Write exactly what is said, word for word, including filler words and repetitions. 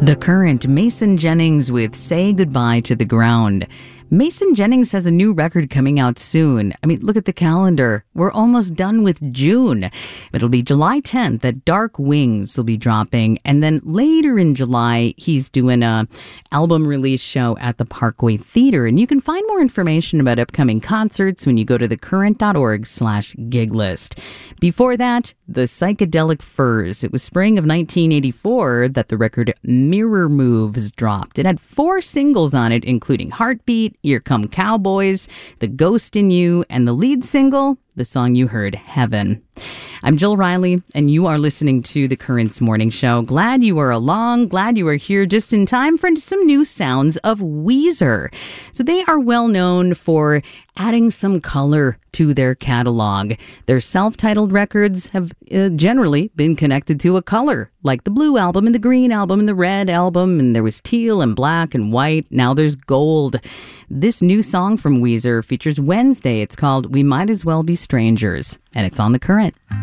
The Current, Mason Jennings with Say Goodbye to the Ground. Mason Jennings has a new record coming out soon. I mean, look at the calendar. We're almost done with June. It'll be July tenth that Dark Wings will be dropping. And then later in July, he's doing a album release show at the Parkway Theater. And you can find more information about upcoming concerts when you go to thecurrent.org slash gig list. Before that, the Psychedelic Furs. It was spring of nineteen eighty-four that the record Mirror Moves dropped. It had four singles on it, including Heartbeat, Here Come Cowboys, The Ghost in You, and the lead single, the song you heard, Heaven. I'm Jill Riley, and you are listening to The Current's Morning Show. Glad you are along. Glad you are here just in time for some new sounds of Weezer. So they are well known for adding some color to their catalog. Their self-titled records have uh, generally been connected to a color, like the blue album and the green album and the red album, and there was teal and black and white. Now there's gold. This new song from Weezer features Wednesday. It's called We Might As Well Be Strangers, and it's on The Current.